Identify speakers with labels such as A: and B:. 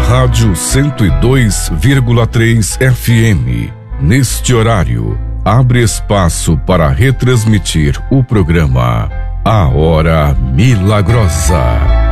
A: Rádio 102,3 FM. Neste horário, abre espaço para retransmitir o programa A Hora Milagrosa.